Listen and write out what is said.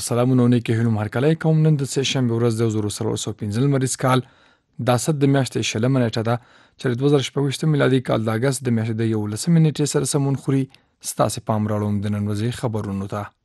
سلامونه نیکې هیلو هرکلی کوم. نن د سهشنبې ورځ د 2015 لمریز کال د اسد د میاشتې 20 نیټه ده چې د 2024 میلادي کال د اګست د میاشتې د 11 نیټې سره سمون خوري. ستاسې پام راوړم د نن ورځې خبرونو ته.